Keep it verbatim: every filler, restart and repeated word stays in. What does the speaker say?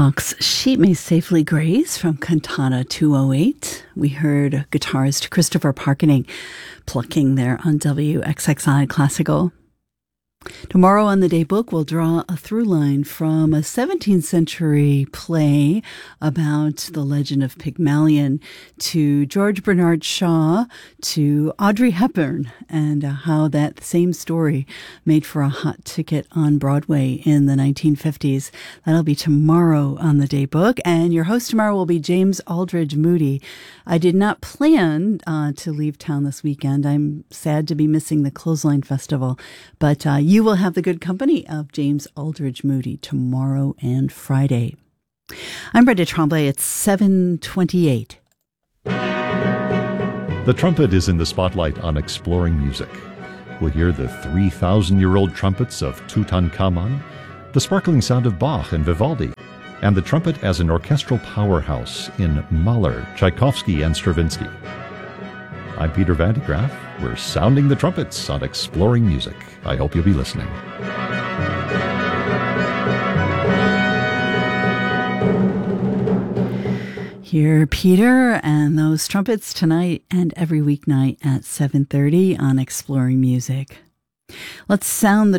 Bach's Sheep May Safely Graze from Cantata two oh eight. We heard guitarist Christopher Parkening plucking there on W X X I Classical. Tomorrow on the Daybook, we'll draw a through line from a seventeenth century play about the legend of Pygmalion to George Bernard Shaw to Audrey Hepburn and uh, how that same story made for a hot ticket on Broadway in the nineteen fifties. That'll be tomorrow on the Daybook. And your host tomorrow will be James Aldridge Moody. I did not plan uh, to leave town this weekend. I'm sad to be missing the Clothesline Festival, but uh, you will have the good company of James Aldridge Moody tomorrow and Friday. I'm Brenda Tremblay. It's seven twenty-eight. The trumpet is in the spotlight on Exploring Music. We'll hear the three thousand year old trumpets of Tutankhamun, the sparkling sound of Bach and Vivaldi, and the trumpet as an orchestral powerhouse in Mahler, Tchaikovsky, and Stravinsky. I'm Peter Van de Graaff. We're sounding the trumpets on Exploring Music. I hope you'll be listening. Hear Peter and those trumpets tonight and every weeknight at seven thirty on Exploring Music. Let's sound the